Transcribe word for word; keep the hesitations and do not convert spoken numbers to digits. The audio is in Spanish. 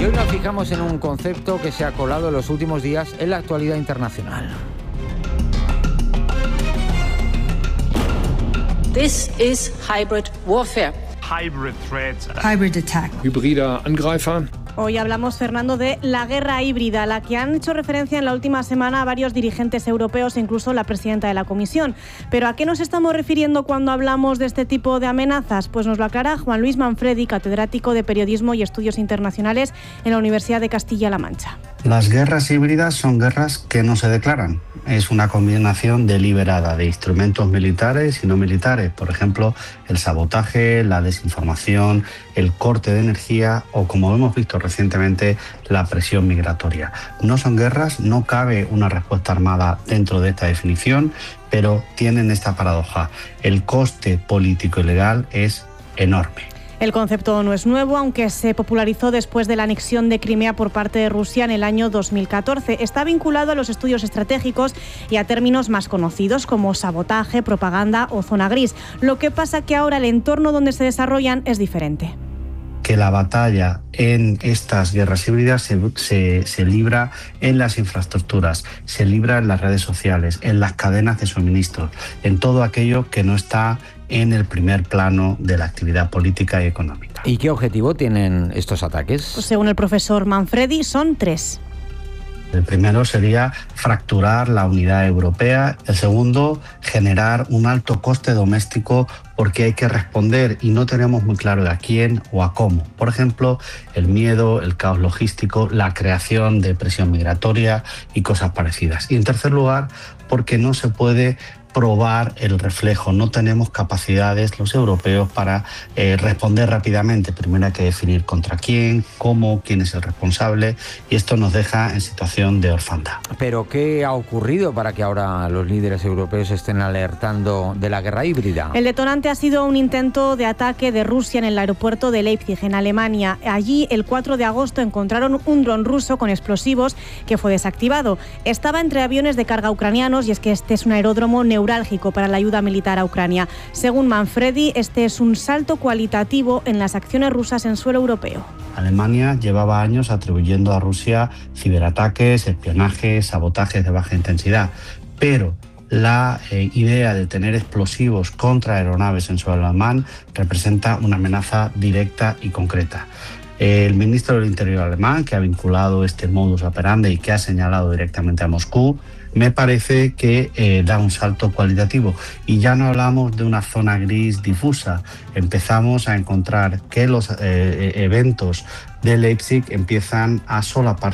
Y hoy nos fijamos en un concepto que se ha colado en los últimos días en la actualidad internacional. This is hybrid warfare. Hybrid threats. Hybrid attack. Hybrider Angreifer. Hoy hablamos, Fernando, de la guerra híbrida, a la que han hecho referencia en la última semana varios dirigentes europeos e incluso la presidenta de la Comisión. ¿Pero a qué nos estamos refiriendo cuando hablamos de este tipo de amenazas? Pues nos lo aclara Juan Luis Manfredi, catedrático de Periodismo y Estudios Internacionales en la Universidad de Castilla-La Mancha. Las guerras híbridas son guerras que no se declaran. Es una combinación deliberada de instrumentos militares y no militares. Por ejemplo, el sabotaje, la desinformación, el corte de energía o, como hemos visto recientemente, la presión migratoria. No son guerras, no cabe una respuesta armada dentro de esta definición, pero tienen esta paradoja. El coste político y legal es enorme. El concepto no es nuevo, aunque se popularizó después de la anexión de Crimea por parte de Rusia en el año dos mil catorce. Está vinculado a los estudios estratégicos y a términos más conocidos como sabotaje, propaganda o zona gris. Lo que pasa que ahora el entorno donde se desarrollan es diferente. Que la batalla en estas guerras híbridas se, se, se libra en las infraestructuras, se libra en las redes sociales, en las cadenas de suministro, en todo aquello que no está en el primer plano de la actividad política y económica. ¿Y qué objetivo tienen estos ataques? Pues según el profesor Manfredi, son tres. El primero sería fracturar la unidad europea. El segundo, generar un alto coste doméstico porque hay que responder y no tenemos muy claro de a quién o a cómo. Por ejemplo, el miedo, el caos logístico, la creación de presión migratoria y cosas parecidas. Y en tercer lugar, porque no se puede probar el reflejo. No tenemos capacidades los europeos para eh, responder rápidamente. Primero hay que definir contra quién, cómo, quién es el responsable, y esto nos deja en situación de orfandad. ¿Pero qué ha ocurrido para que ahora los líderes europeos estén alertando de la guerra híbrida? El detonante ha sido un intento de ataque de Rusia en el aeropuerto de Leipzig, en Alemania. Allí, el cuatro de agosto, encontraron un dron ruso con explosivos que fue desactivado. Estaba entre aviones de carga ucranianos, y es que este es un aeródromo neurálgico para la ayuda militar a Ucrania. Según Manfredi, este es un salto cualitativo en las acciones rusas en suelo europeo. Alemania llevaba años atribuyendo a Rusia ciberataques, espionaje, sabotajes de baja intensidad, pero la eh, idea de tener explosivos contra aeronaves en suelo alemán representa una amenaza directa y concreta. El ministro del Interior alemán, que ha vinculado este modus operandi y que ha señalado directamente a Moscú, me parece que eh, da un salto cualitativo. Y ya no hablamos de una zona gris difusa. Empezamos a encontrar que los eh, eventos de Leipzig empiezan a solapar